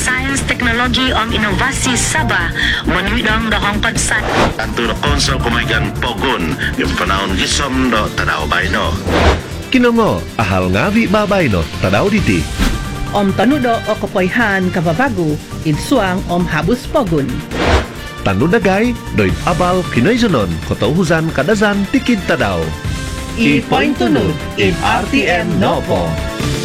Science, Technology o Inovasi Sabah, manuidang dahong padsat. Kanto na konsul kumagan pogon, yung panahon gisom do tanaw bayno. Kinongo, ahal ngavi babay no, tadaw diti. Om tanudo o kapoyhan kababago, insuang om habus pogun. Tanudagay, doy abal kinoyzonon, kotauhuzan kadazan tikid tadaw. I-point tunod in RTM Nopo.